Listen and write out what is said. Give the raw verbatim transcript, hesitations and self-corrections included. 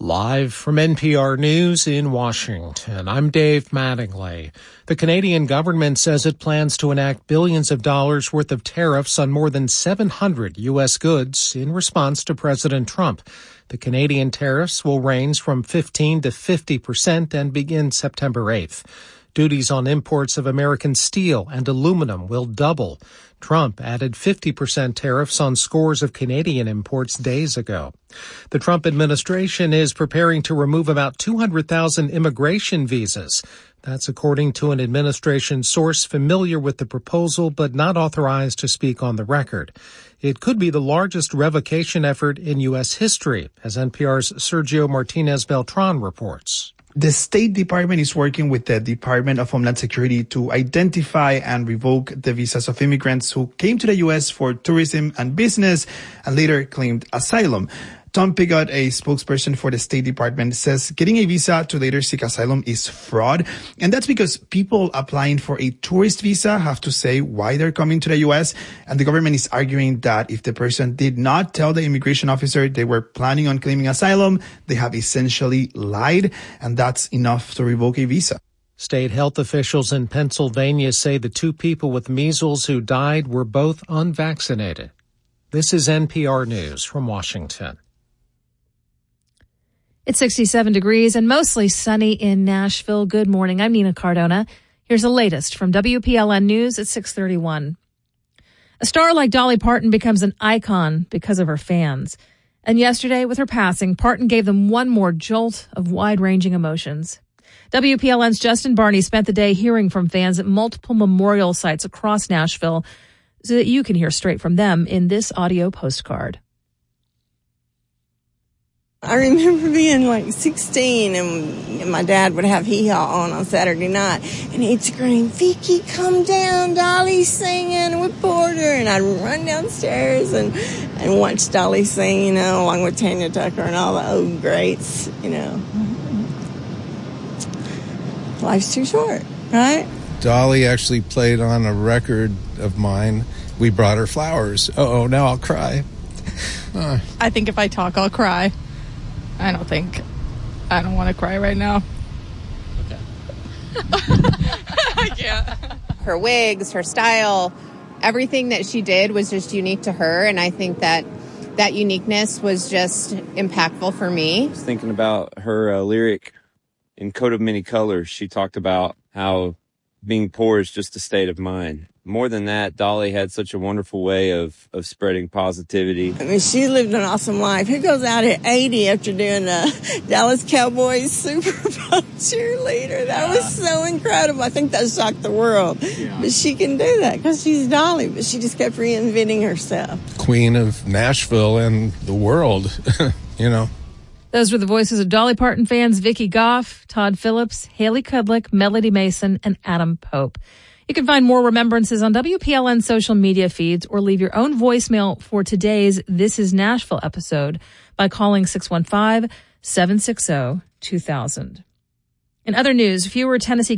Live from N P R News in Washington, I'm Dave Mattingly. The Canadian government says it plans to enact billions of dollars worth of tariffs on more than seven hundred U S goods in response to President Trump. The Canadian tariffs will range from fifteen to fifty percent and begin September eighth. Duties on imports of American steel and aluminum will double. Trump added fifty percent tariffs on scores of Canadian imports days ago. The Trump administration is preparing to remove about two hundred thousand immigration visas. That's according to an administration source familiar with the proposal but not authorized to speak on the record. It could be the largest revocation effort in U S history, as N P R's Sergio Martinez Beltran reports. The State Department is working with the Department of Homeland Security to identify and revoke the visas of immigrants who came to the U S for tourism and business and later claimed asylum. Tom Pigott, a spokesperson for the State Department, says getting a visa to later seek asylum is fraud. And that's because people applying for a tourist visa have to say why they're coming to the U S. And the government is arguing that if the person did not tell the immigration officer they were planning on claiming asylum, they have essentially lied. And that's enough to revoke a visa. State health officials in Pennsylvania say the two people with measles who died were both unvaccinated. This is N P R News from Washington. It's sixty-seven degrees and mostly sunny in Nashville. Good morning. I'm Nina Cardona. Here's the latest from W P L N News at six thirty-one. A star like Dolly Parton becomes an icon because of her fans. And yesterday, with her passing, Parton gave them one more jolt of wide-ranging emotions. W P L N's Justin Barney spent the day hearing from fans at multiple memorial sites across Nashville so that you can hear straight from them in this audio postcard. I remember being like sixteen and my dad would have Hee Haw on on Saturday night and he'd scream, "Vicky, come down, Dolly's singing with Porter." And I'd run downstairs and, and watch Dolly sing, you know, along with Tanya Tucker and all the old greats, you know. Life's too short, right? Dolly actually played on a record of mine. We brought her flowers. Uh-oh, now I'll cry. Uh. I think if I talk, I'll cry. I don't think. I don't want to cry right now. Okay. I can't. Her wigs, her style, everything that she did was just unique to her. And I think that that uniqueness was just impactful for me. I was thinking about her uh, lyric in Coat of Many Colors. She talked about how being poor is just a state of mind. More than that, Dolly had such a wonderful way of, of spreading positivity. I mean, she lived an awesome life. Who goes out at eighty after doing the Dallas Cowboys Super Bowl cheerleader? That yeah. was so incredible. I think that shocked the world. Yeah. But she can do that because she's Dolly, but she just kept reinventing herself. Queen of Nashville and the world, you know. Those were the voices of Dolly Parton fans Vicky Goff, Todd Phillips, Haley Kudlick, Melody Mason, and Adam Pope. You can find more remembrances on W P L N social media feeds or leave your own voicemail for today's This Is Nashville episode by calling six one five, seven six zero, two thousand. In other news, fewer Tennessee